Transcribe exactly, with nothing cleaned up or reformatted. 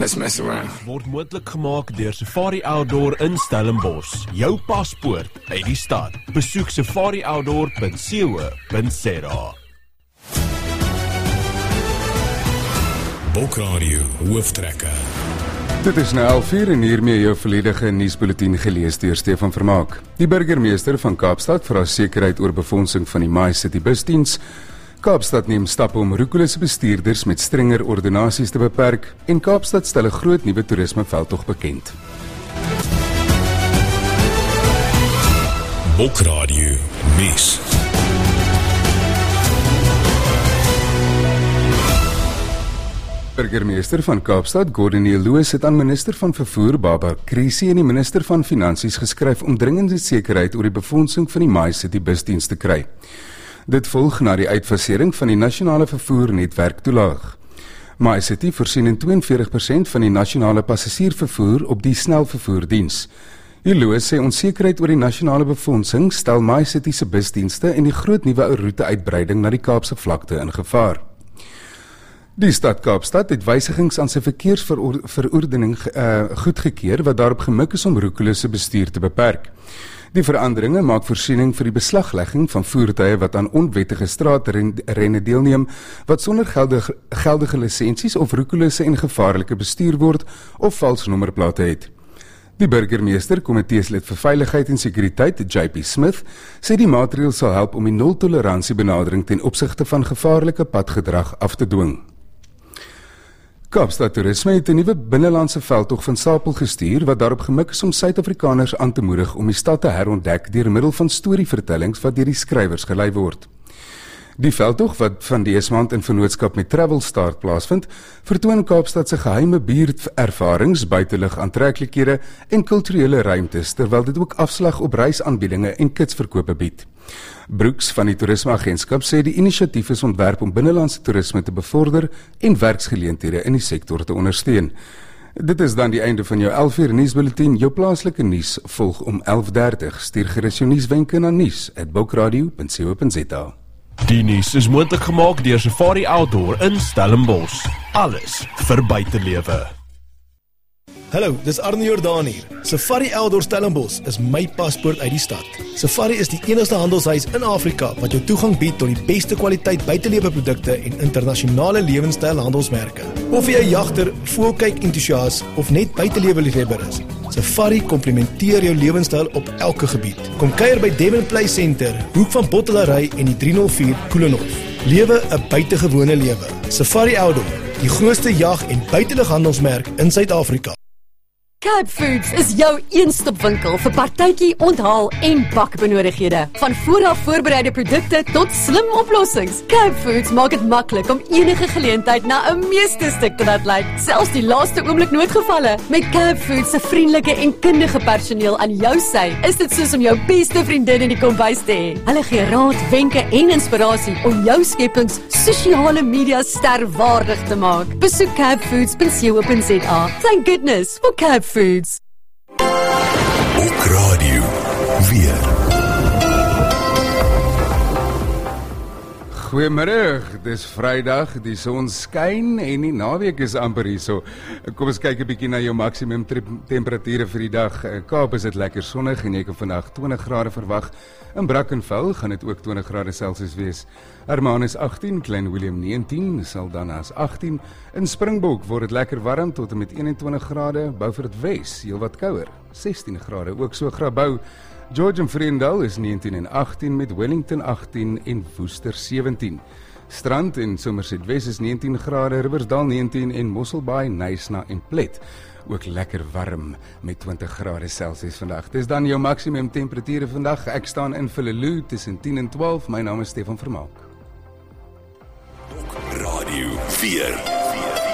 let's mess around. Word moontlik gemaak deur Safari Outdoor in Stellenbosch. Jou paspoort uit die stad. Besoek safari outdoor punt co punt za. Bokradio Hooftrekker. Dit is nou elf uur en hiermee jou volledige nuusbulletin gelees deur Stefan Vermaak. Die burgemeester van Kaapstad vra sekerheid oor befondsing van die MyCity busdiens. Kaapstad neem stappe om roekelose bestuurders met strenger ordonnansies te beperk en Kaapstad stel 'n groot nuwe toerismeveldtog bekend. Bokradio Nuus. Burgemeester van Kaapstad, Gordon Loos, het aan minister van vervoer, Baba Krisi, en die minister van Finansies geskryf om dringende sekerheid oor die befondsing van die MyCity busdiens te kry. Dit volg na die uitfasering van die nasionale vervoernetwerk toelaag. MyCity voorsien in twee en veertig persent van die nasionale passasiervervoer op die snelvervoerdiens. Loos sê onsekerheid oor die nasionale befondsing stel MyCity se busdienste en die groot nuwe roete-uitbreiding na die Kaapse vlakte in gevaar. Die stad Kaapstad het wysigings aan sy verkeersverordening uh, goedgekeur wat daarop gemik is om roekelose bestuur te beperk. Die veranderinge maak voorsiening vir die beslaglegging van voertuie wat aan onwettige straatrenne deelneem, wat sonder geldige, geldige lisensies of roekelose en gevaarlike bestuur word of vals nommerplate het. Die burgemeester, komiteeslid vir veiligheid en sekuriteit, J P Smith, sê die maatreël sal help om die nul-toleransie benadering ten opsigte van gevaarlike padgedrag af te dwing. Kaapstad Toerisme het 'n nuwe binnelandse veldtog van Sapel gestuur wat daarop gemik is om Suid-Afrikaners aan te moedig om die stad te herontdek deur middel van storievertellings wat deur die skrywers gelei word. Die veldtog wat van dese maand in vennootskap met Travel Start plaasvind, vertoon Kaapstad se geheime buurtervarings, buitelug aantreklikhede en kulturele ruimtes, terwyl dit ook afslag op reisaanbiedinge en kitsverkope bied. Brooks van die toerismeagentskap sê die inisiatief is ontwerp om binnelandse toerisme te bevorder en werksgeleenthede in die sektor te ondersteun. Dit is dan die einde van jou elf uur nuusbulletin. Jou plaaslike nuus volg om elf dertig. Stuur gerus jou nuuswenke na nuus at bokradio punt co punt za. Die nuus is moontlik gemaak deur Safari Outdoor in Stellenbosch. Alles vir buitelewe. Hallo, dis Arne Jordaan hier. Safari Outdoor Stellenbosch is my paspoort uit die stad. Safari is die enigste handelshuis in Afrika wat jou toegang bied tot die beste kwaliteit buitelewe produkte en internasionale lewenstyl handelsmerke. Of jy 'n jagter, voelkyk entoesias of net buitelewe liefhebber is, Safari komplementeer jou lewenstyl op elke gebied. Kom kuier by Devon Play Center, hoek van Bottelary en die drie nul vier Koelenhof. Lewe 'n buitengewone lewe. Safari Outdoor, die grootste jag- en buitelughandelsmerk in Suid-Afrika. Cape Foods is jou een-stop-winkel vir partytjie, onthaal en bakbenodighede. Van vooraf voorbereide produkte tot slim oplossings. Cape Foods maak dit maklik om enige geleentheid na 'n meesterstuk te laat lyk, selfs die laaste oomblik noodgevalle. Met Cape Foods se vriendelike en kundige personeel aan jou sy, is dit soos om jou beste vriendin in die kombuis te hê. Hulle gee raad, wenke en inspirasie om jou skepings sosiale media sterwaardig te maak. Besoek cape foods punt co punt za. Thank goodness for Cape Foods. Bokradio weer. Goeiemiddag, dis Vrydag, die son skyn en die naweek is amper hierso. Kom ons kyk 'n bietjie na jou maksimum temperature vir die dag. Kaap is dit lekker sonnig en jy kan vandag twintig grade verwag. In Brackenfell gaan dit ook twintig grade Celsius wees. Hermanus agttien, Klein Willem negentien, Saldanha agttien. In Springbok word dit lekker warm tot en met eenentwintig grade. Beaufort Wes, heelwat kouer, sestien grade, ook so Grabouw. George en Vriendal is negentien en agttien met Wellington agttien en Woester sewentien. Strand en Somerset Wes is negentien grade, Riversdal negentien en Mosselbaai, Knysna en Plet. Ook lekker warm met twintig grade Celsius vandag. Dis dan jou maksimum temperature vandag. Ek staan in Villeloo tussen tien en twaalf. My naam is Stefan Vermaak. Radio vier.